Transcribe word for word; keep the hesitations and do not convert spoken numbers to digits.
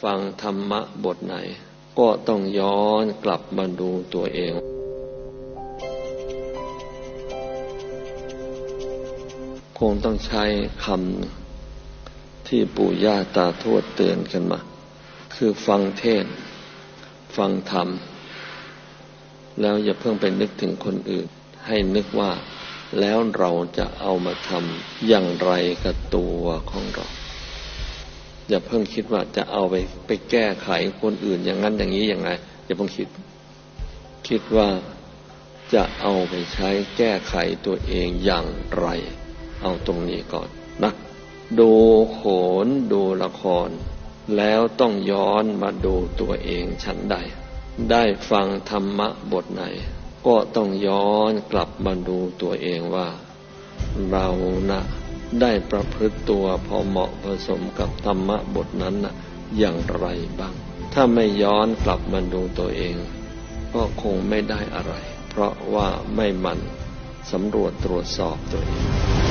ฟังธรรมะบทไหนก็ต้องย้อนกลับมาดูตัวเองคงต้องใช้คำที่ปู่ย่าตาทวดเตือนกันมาคือฟังเทศน์ฟังธรรมแล้วอย่าเพิ่งไปนึกถึงคนอื่นให้นึกว่าแล้วเราจะเอามาทำอย่างไรกับตัวของเราอย่าเพิ่งคิดว่าจะเอาไปไปแก้ไขคนอื่นอย่างนั้นอย่างนี้อย่างไรอย่าเพิ่งคิดคิดว่าจะเอาไปใช้แก้ไขตัวเองอย่างไรเอาตรงนี้ก่อนนะดูโขนดูละครแล้วต้องย้อนมาดูตัวเองฉันใดได้ฟังธรรมะบทไหนก็ต้องย้อนกลับมาดูตัวเองว่าเรานะได้ประพฤติตัวพอเหมาะผสมกับธรรมะบทนั้นนะอย่างไรบ้างถ้าไม่ย้อนกลับมาดูตัวเองก็คงไม่ได้อะไรเพราะว่าไม่หมั่นสำรวจตรวจสอบตัวเอง